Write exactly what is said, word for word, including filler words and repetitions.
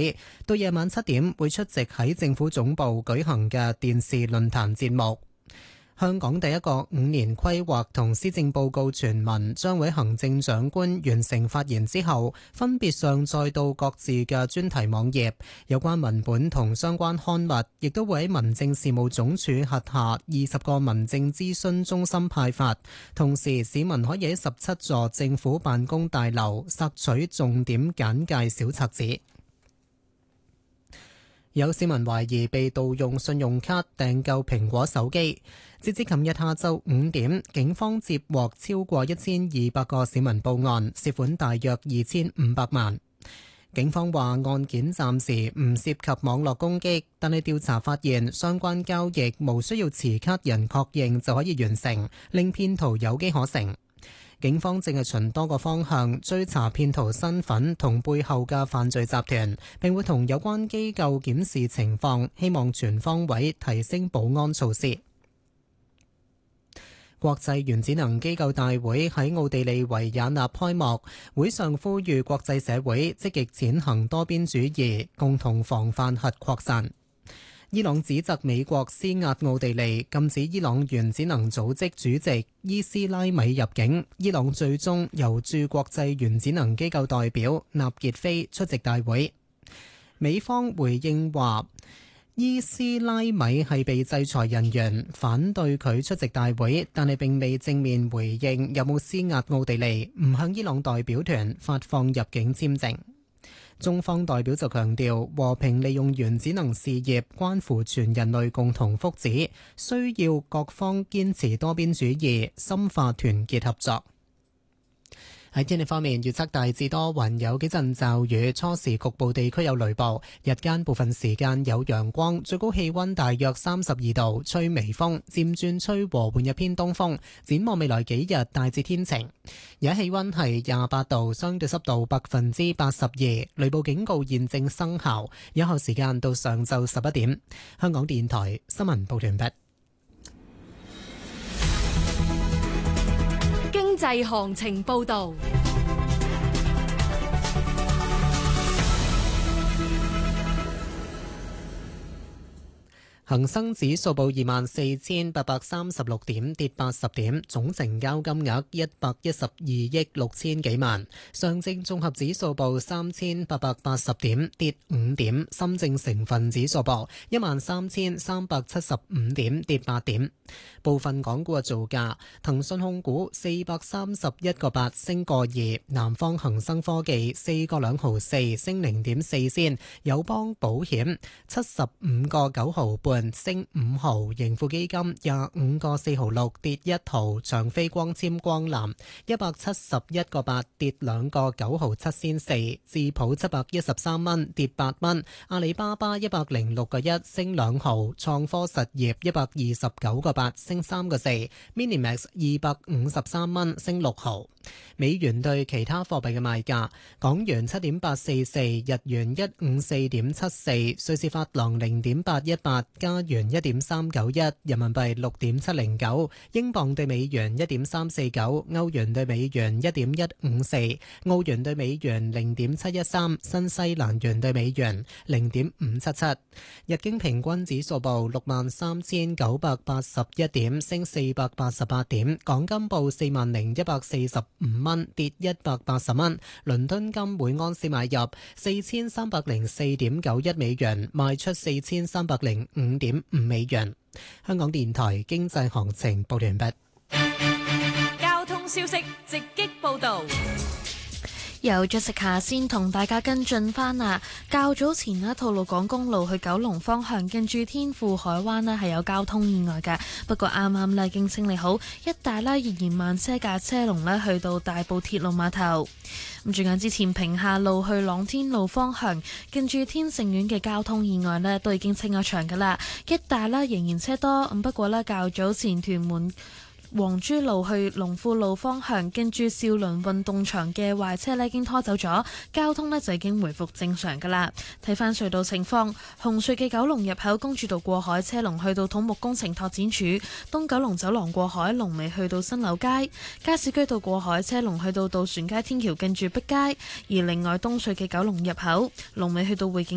指，到夜晚七點會出席喺政府總部舉行嘅電視論壇節目。香港第一個五年規劃同施政報告全文將會行政長官完成發言之後，分別上載到各自嘅專題網頁。有關文本同相關刊物亦都會喺民政事務總署轄下二十個民政諮詢中心派發。同時，市民可以喺十七座政府辦公大樓索取重點簡介小冊子。有市民懷疑被盜用信用卡訂購蘋果手機。截至琴日下晝五點，警方接獲超過一千二百個市民報案，涉款大約二千五百萬。警方話案件暫時唔涉及網絡攻擊，但係調查發現相關交易無需要持卡人確認就可以完成，令騙徒有機可乘。警方正係循多個方向追查騙徒身份同背後嘅犯罪集團，並會同有關機構檢視情況，希望全方位提升保安措施。國際原子能機構大會喺奧地利維也納開幕，會上呼籲國際社會積極踐行多邊主義，共同防範核擴散。伊朗指責美國施壓奧地利，禁止伊朗原子能組織主席伊斯拉米入境。伊朗最終由駐國際原子能機構代表納傑菲出席大會。美方回應話，伊斯拉米係被制裁人員，反對佢出席大會，但係並未正面回應有冇施壓奧地利唔向伊朗代表團發放入境簽證。中方代表就強調，和平利用原子能事業關乎全人類共同福祉，需要各方堅持多邊主義，深化團結合作。喺天氣方面，預測大致多雲，有幾陣驟雨，初時局部地區有雷暴，日間部分時間有陽光，最高氣溫大約三十二度，吹微風，漸轉吹和緩一偏東風。展望未來幾日，大致天晴。而家氣溫係廿八度，相對濕度百分之八十二，雷暴警告現正生效，有效時間到上晝十一點。香港電台新聞報完畢。 經濟行情報道。 恒生指數報二萬四千八百三十六點，跌八十點，總成交金額一百一十二億六千幾萬。上證綜合指數報三千八百八十點，跌五點。深證成分指數報一萬三千三百七十五點，跌八點。部分港股嘅造價：騰訊控股四百三十一個八升個二，南方恒生科技四個兩毫四升零點四仙，友邦保險七十五個九毫半升五毫，盈富基金廿五個四毫六跌一毫，長飛光纖光纜一百七十一個八跌兩個九毫七仙四，智普七百一十三蚊跌八蚊，阿里巴巴一百零六個一升兩毫，創科實業一百二十九個八升三個四 ，Minimax 二百五十三蚊升六毫。美元對其他貨幣嘅賣價：港元七點八四四，日元一五四點七四，瑞士法郎零點八一八，加元一點三九一，人民幣六點七零九，英鎊對美元一點三四九，歐元對美元一點一五四，澳元對美元零點七一三，新西蘭元對美元零點五七七。日經平均指數報六萬三千九百八十一點，升四百八十八點。港金報四萬零一百四十五蚊，跌一百八十蚊。倫敦金每盎司買入四千三百零四點九一美元，賣出四千三百零五點五美元。香港電台經濟行情報完畢。 交通消息直擊報道。 由 Jessica 先同大家跟進返啊！較早前呢，吐露港公路去九龍方向近住天富海灣呢係有交通意外嘅，不過啱啱呢已經清理好，一帶呢仍然慢車架車龍呢去到大埔鐵路碼頭。咁轉眼之前平下路去朗天路方向近住天盛苑嘅交通意外呢都已經清咗場㗎啦，一帶呢仍然車多，咁不過呢較早前屯門黃珠路去龍富路方向，跟住兆麟運動場嘅壞車呢已經拖走咗，交通呢就已經回復正常噶啦。睇翻隧道情況，紅隧嘅九龍入口公主道過海車龍去到土木工程拓展署，東九龍走廊過海龍尾去到新柳街，加士居道過海車龍去到渡船街天橋近住碧街，而另外東隧嘅九龍入口龍尾去到匯景